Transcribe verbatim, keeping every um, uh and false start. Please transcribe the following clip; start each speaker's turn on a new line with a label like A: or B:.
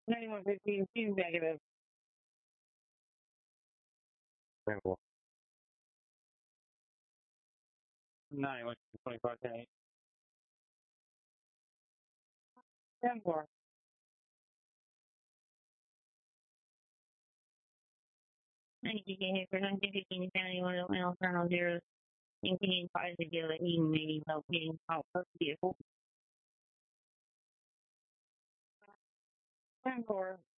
A: ninety-one fifteen, she's negative.
B: Simple.
A: ninety-one twenty-five, ten eight. ten four. ninety-two K for nineteen fifteen, seventy-one, Atlanta, Colonel Zero, maintaining positive dealer, Eden, maybe locating outpost vehicle. ten four.